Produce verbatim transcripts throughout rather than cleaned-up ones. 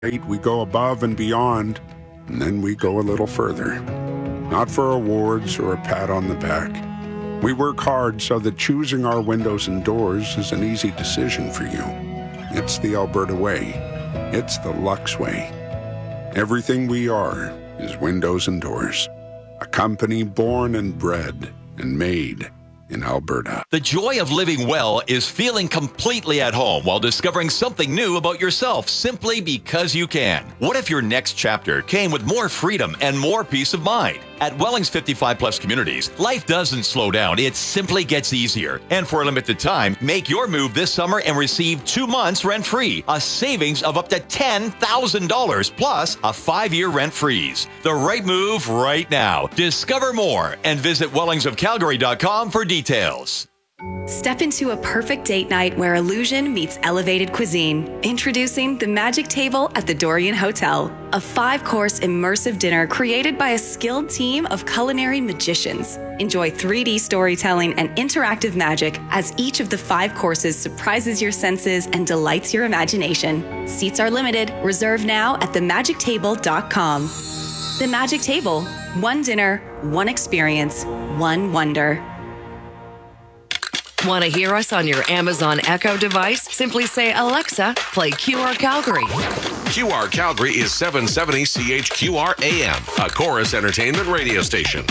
We go above and beyond, and then we go a little further. Not for awards or a pat on the back. We work hard so that choosing our windows and doors is an easy decision for you. It's the Alberta way. It's the Lux way. Everything we are is windows and doors. A company born and bred and made in Alberta. The joy of living well is feeling completely at home while discovering something new about yourself simply because you can. What if your next chapter came with more freedom and more peace of mind? At Welling's fifty-five plus communities, life doesn't slow down, it simply gets easier. And for a limited time, make your move this summer and receive two months rent-free, a savings of up to ten thousand dollars, plus a five-year rent freeze. The right move right now. Discover more and visit wellings of calgary dot com for details. Step into a perfect date night where illusion meets elevated cuisine. Introducing the Magic Table at the Dorian Hotel, a five-course immersive dinner created by a skilled team of culinary magicians. Enjoy three D storytelling and interactive magic as each of the five courses surprises your senses and delights your imagination. Seats are limited. Reserve now at the magic table dot com. The Magic Table. One dinner, one experience, one wonder. Want to hear us on your Amazon Echo device? Simply say, Alexa, play Q R Calgary. Q R Calgary is seven seventy C H Q R A M, a Chorus Entertainment radio station.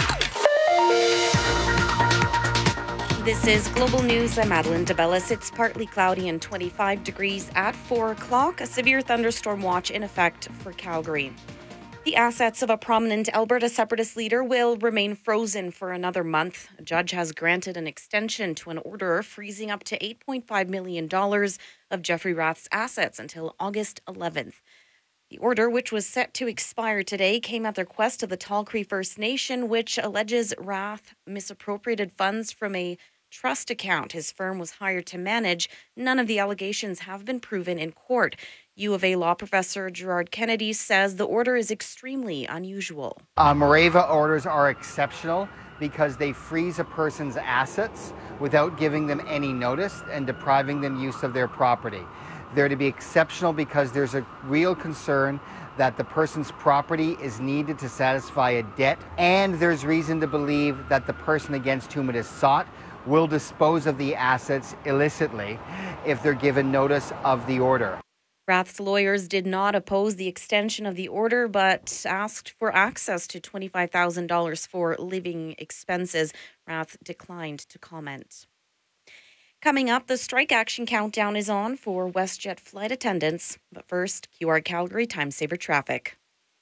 This is Global News. I'm Madeline DeBellis. It's partly cloudy and twenty-five degrees at four o'clock. A severe thunderstorm watch in effect for Calgary. The assets of a prominent Alberta Separatist leader will remain frozen for another month. A judge has granted an extension to an order freezing up to eight point five million dollars of Jeffrey Rath's assets until August eleventh. The order, which was set to expire today, came at the request of the Tall Cree First Nation, which alleges Rath misappropriated funds from a trust account his firm was hired to manage. None of the allegations have been proven in court. U of A law professor Gerard Kennedy says the order is extremely unusual. Uh, Mareva orders are exceptional because they freeze a person's assets without giving them any notice and depriving them use of their property. They're to be exceptional because there's a real concern that the person's property is needed to satisfy a debt, and there's reason to believe that the person against whom it is sought will dispose of the assets illicitly if they're given notice of the order. Rath's lawyers did not oppose the extension of the order, but asked for access to twenty-five thousand dollars for living expenses. Rath declined to comment. Coming up, the strike action countdown is on for WestJet flight attendants. But first, Q R Calgary Time Saver Traffic.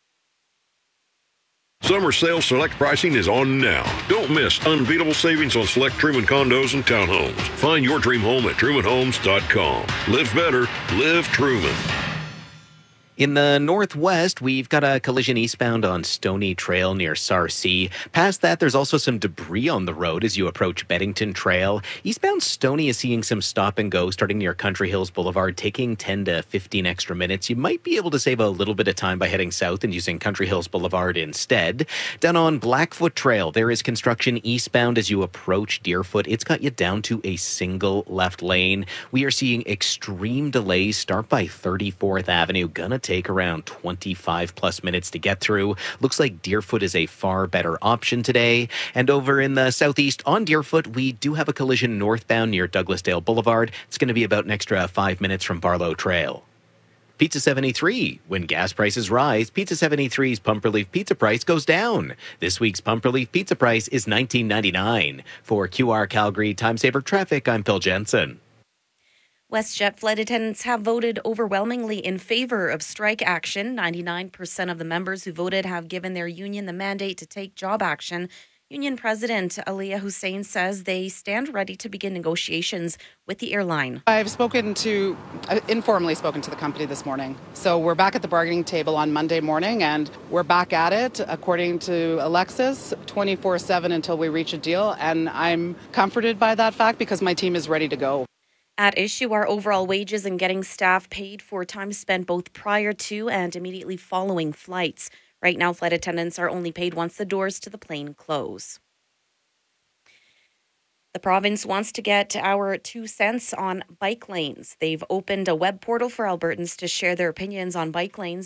Summer sale select pricing is on now. Don't miss unbeatable savings on select Truman condos and townhomes. Find your dream home at truman homes dot com. Live better, live Truman. In the northwest, we've got a collision eastbound on Stony Trail near Sarcee. Past that, there's also some debris on the road as you approach Beddington Trail. Eastbound Stony is seeing some stop and go starting near Country Hills Boulevard, taking ten to fifteen extra minutes. You might be able to save a little bit of time by heading south and using Country Hills Boulevard instead. Down on Blackfoot Trail, there is construction eastbound as you approach Deerfoot. It's got you down to a single left lane. We are seeing extreme delays start by thirty-fourth Avenue. Gonna take around twenty-five plus minutes to get through. Looks like Deerfoot is a far better option today. And over in the southeast on Deerfoot, we do have a collision northbound near Douglasdale Boulevard. It's going to be about an extra five minutes from Barlow Trail. Pizza seventy-three. When gas prices rise, Pizza seventy-three's Pump Relief Pizza price goes down. This week's Pump Relief Pizza price is nineteen ninety-nine. For Q R Calgary Time Saver Traffic, I'm Phil Jensen. WestJet flight attendants have voted overwhelmingly in favor of strike action. ninety-nine percent of the members who voted have given their union the mandate to take job action. Union President Aliyah Hussein says they stand ready to begin negotiations with the airline. I've spoken to, uh, informally spoken to the company this morning. So we're back at the bargaining table on Monday morning, and we're back at it, according to Alexis, twenty-four seven until we reach a deal. And I'm comforted by that fact because my team is ready to go. At issue are overall wages and getting staff paid for time spent both prior to and immediately following flights. Right now, flight attendants are only paid once the doors to the plane close. The province wants to get our two cents on bike lanes. They've opened a web portal for Albertans to share their opinions on bike lanes